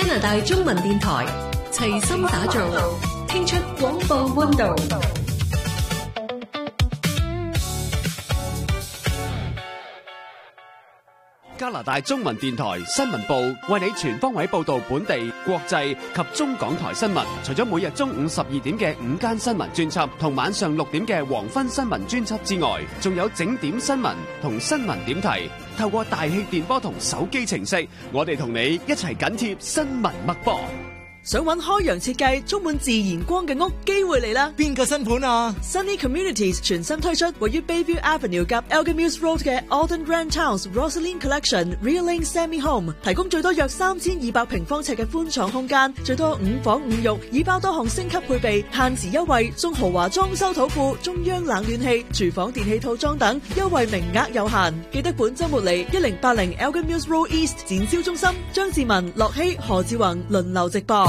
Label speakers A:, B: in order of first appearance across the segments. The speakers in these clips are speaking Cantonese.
A: 加拿大中文電台齊心打造，聽出廣播溫度。
B: 加拿大中文電台新聞部為你全方位報道本地、國際及中港台新聞。除咗每日中午12點嘅午間新聞專輯同晚上6點嘅黃昏新聞專輯之外，仲有整點新聞同新聞點題。透過大氣電波同手機程式，我哋同你一齊緊貼新聞脈搏。
C: 想揾開揚設計充滿自然光嘅屋，機會嚟啦！
D: 邊個新盤啊？
C: Sunny Communities 全新推出位於 Bayview Avenue 及 Elgin Mills Road 嘅 Alden Grand Towns Rosaline Collection Real Lane Semi Home， 提供最多約3200平方尺嘅寬敞空間，最多5房5浴，已包多項升級配備，限時優惠，送豪華裝修土庫、中央冷暖氣、廚房電器套裝等，優惠名額有限。記得本週末嚟1080 Elgin Mills Road East 展銷中心，張志文、樂希、何志宏輪流直播。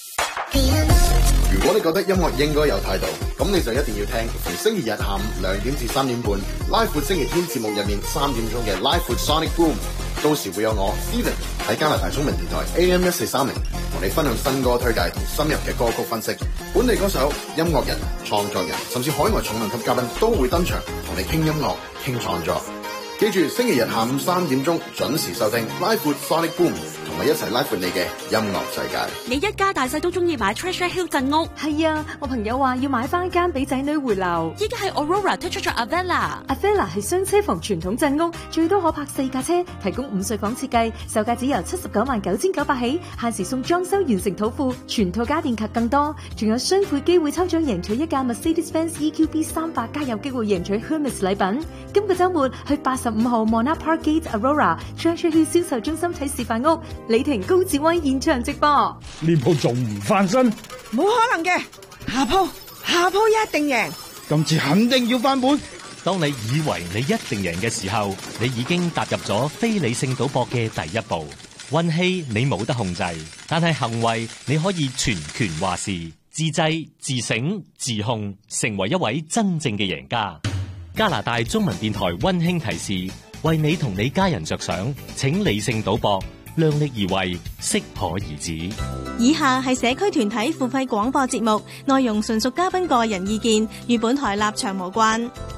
E: 如果你覺得音樂應該有態度，咁你就一定要聽逢星期日下午2點至3點半拉闊星期天節目入面3點鐘嘅拉闊 Sonic Boom， 到時會有我 Steven 喺加拿大中文電台 AM 1430同你分享新歌推介同深入嘅歌曲分析，本地歌手、音樂人、創作人甚至海外重量級嘉賓都會登場同你傾音樂傾創作。記住星期日下午3點鐘準時收聽拉闊 Sonic Boom，同我一齊拉闊你嘅音樂世界。
F: 你一家大細都中意買 Treasure Hill 鎮屋？
G: 係啊，我朋友話要買翻間俾仔女回流。
F: 依家喺 Aurora 推出咗 Avella
G: 係雙車房傳統鎮屋，最多可泊4架車，提供5睡房設計，售價只由799900起，限時送裝修完成土庫，全套家電及更多，仲有雙倍機會抽獎贏取一架 Mercedes-Benz EQB 300，加有機會贏取 Hermes 禮品。今個週末去85號 Monarch Park Gate Aurora Treasure Hill 銷售中心睇示範屋，李婷高志威現場直播。
H: 呢鋪仲唔翻身？
I: 冇可能嘅，下鋪一定贏。
H: 今次肯定要翻本。
J: 當你以為你一定贏嘅時候，你已經踏入咗非理性賭博嘅第一步。運氣你冇得控制，但係行為你可以全權話事。自制、自省、自控，成為一位真正嘅贏家。加拿大中文電台溫馨提示：為你同你家人着想，請理性賭博，量力而為，適可而止。
K: 以下係社區團體付費廣播節目，內容純屬嘉賓個人意見，與本台立場無關。